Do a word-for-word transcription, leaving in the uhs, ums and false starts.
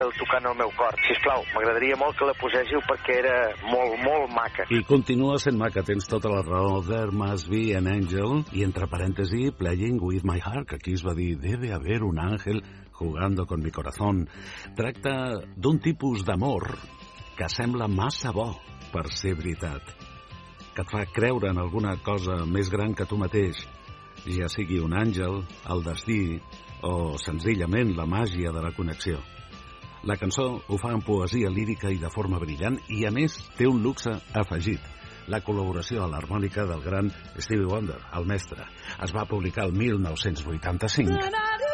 el tocant al meu cor. Sisplau, m'agradaria molt que la poséssiu perquè era molt, molt maca. I continua sent maca, tens tota la raó. There must be an angel. I entre parèntesi, playing with my heart, que aquí es va dir, debe haber un ángel jugando con mi corazón. Tracta d'un tipus d'amor que sembla massa bo per ser veritat, que et fa creure en alguna cosa més gran que tu mateix, ja sigui un àngel, el destí o senzillament la màgia de la connexió. La cançó ho fa en poesia lírica i de forma brillant i, a més, té un luxe afegit. La col·laboració a l'harmònica del gran Stevie Wonder, el mestre. Es va publicar el mil nou-cents vuitanta-cinc.